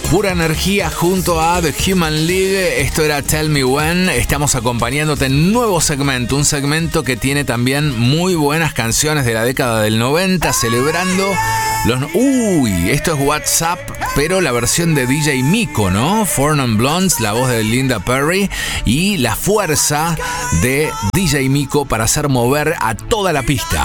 Pura energía junto a The Human League. Esto era Tell Me When. Estamos acompañándote en un nuevo segmento. Un segmento que tiene también muy buenas canciones de la década del 90. Celebrando los... Esto es WhatsApp, pero la versión de DJ Miko, ¿no? Four Non Blondes, la voz de Linda Perry. Y la fuerza de DJ Miko para hacer mover a toda la pista.